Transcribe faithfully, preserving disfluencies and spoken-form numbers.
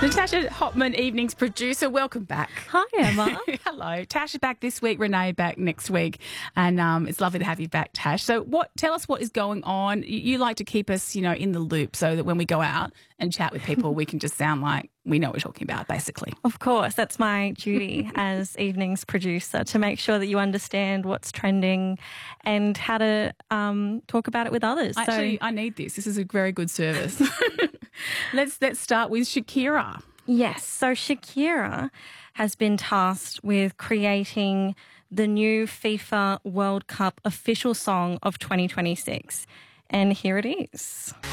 Natasha Hopman, Evenings producer, welcome back. Hi, Emma. Hello. Tash is back this week, Renee back next week, and um, it's lovely to have you back, Tash. So what? Tell us what is going on. You, you like to keep us, you know, in the loop so that when we go out and chat with people, we can just sound like we know what we're talking about, basically. Of course, that's my duty as Evenings producer, to make sure that you understand what's trending and how to um, talk about it with others. Actually, so, I need this. This is a very good service. let's let's start with Shakira. Yes, so Shakira has been tasked with creating the new FIFA World Cup official song of twenty twenty-six. And here it is.